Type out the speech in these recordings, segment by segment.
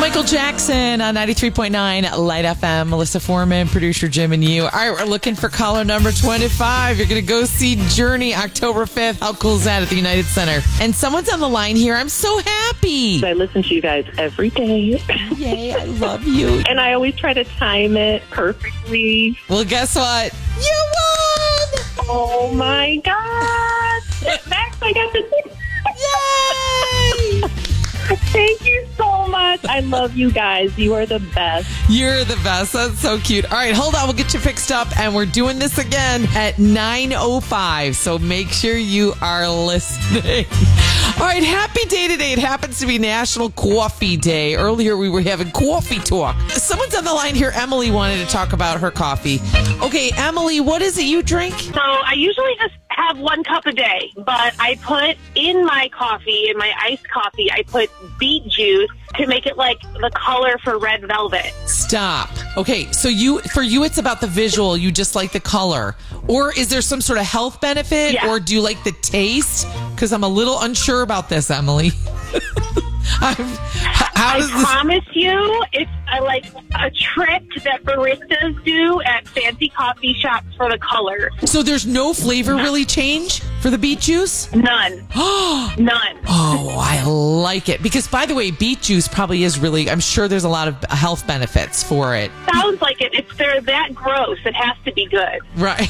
Michael Jackson on 93.9 Light FM. Melissa Foreman, producer Jim, and you. All right, we're looking for caller number 25. You're going to go see Journey October 5th. How cool is that at the United Center? And someone's on the line here. I'm so happy. I listen to you guys every day. Yay, I love you. And I always try to time it perfectly. Well, guess what? You won! Oh, my God. Max, I got the Yay! Thank you so much. I love you guys. You are the best. You're the best. That's so cute. All right, hold on. We'll get you fixed up, and we're doing this again at 9:05. So make sure you are listening. All right, happy day today. It happens to be National Coffee Day. Earlier, we were having coffee talk. Someone's on the line here. Emily wanted to talk about her coffee. Okay, Emily, what is it you drink? So I usually just have 1 cup a day, but I put in my coffee, in my iced coffee, I put beet juice to make it like the color for red velvet. Stop. Okay, so for you, it's about the visual. You just like the color. Or is there some sort of health benefit? Yeah. Or do you like the taste? Because I'm a little unsure about this, Emily. I promise you, it's like a trick that baristas do at fancy coffee shops for the color. So there's no flavor really change for the beet juice? None. None. Oh, I like it. Because, by the way, beet juice probably is really, I'm sure there's a lot of health benefits for it. Sounds like it. If they're that gross, it has to be good. Right.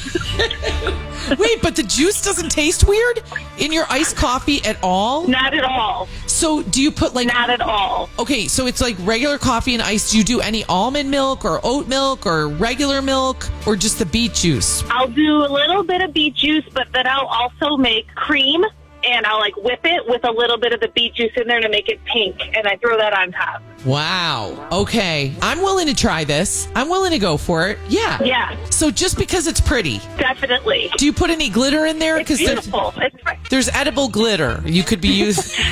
Wait, but the juice doesn't taste weird in your iced coffee at all? Not at all. So do you put like... Not at all. Okay, so it's like regular coffee and ice. Do you do any almond milk or oat milk or regular milk or just the beet juice? I'll do a little bit of beet juice, but then I'll also make cream, and I'll like whip it with a little bit of the beet juice in there to make it pink, and I throw that on top. Wow. Okay. I'm willing to try this. I'm willing to go for it. Yeah. Yeah. So just because it's pretty. Definitely. Do you put any glitter in there? It's beautiful. There's edible glitter you could be using.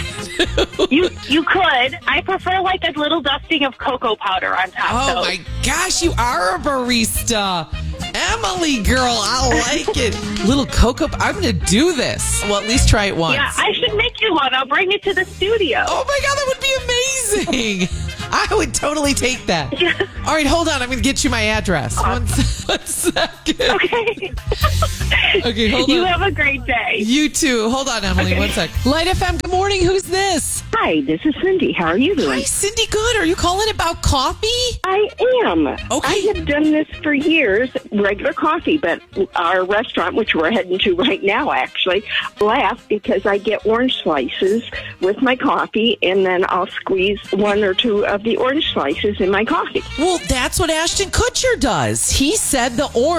You could. I prefer like a little dusting of cocoa powder on top. Oh, my gosh. You are a barista. Emily, girl, I like it. Little cocoa. I'm going to do this. Well, at least try it once. Yeah, I should make you one. I'll bring it to the studio. Oh, my God. That would be amazing. I would totally take that. Yeah. All right, hold on. I'm going to get you my address. One second. Okay. Okay, hold on. You have a great day. You too. Hold on, Emily. Okay. 1 sec. Light FM, good morning. Who's this? Hi, this is Cindy. How are you doing? Hi, Cindy. Good. Are you calling about coffee? I am. Okay. I have done this for years, regular coffee, but our restaurant, which we're heading to right now, actually, laugh because I get orange slices with my coffee, and then I'll squeeze 1 or 2 of the orange slices in my coffee. Well, that's what Ashton Kutcher does. He said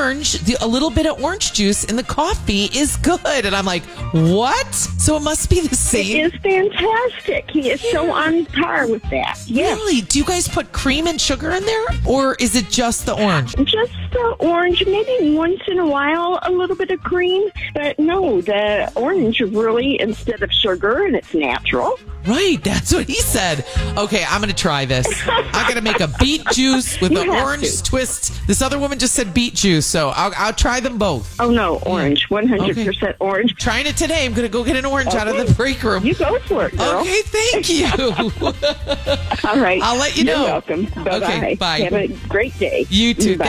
a little bit of orange juice in the coffee is good. And I'm like, what? So it must be the same. It is fantastic. He is so on par with that. Yes. Really? Do you guys put cream and sugar in there? Or is it just the orange? Just the orange. Maybe once in a while, a little bit of cream. But no, the orange really, instead of sugar, and it's natural. Right, that's what he said. Okay, I'm going to try this. I'm going to make a beet juice with an orange twist. This other woman just said beet juice, so I'll try them both. Oh, no, orange. 100% orange. Trying it today. I'm going to go get an orange out of the break room. You go for it, girl. Okay, thank you. All right. I'll let you know. You're welcome. Bye-bye. Okay, bye. Have a great day. You too. Bye.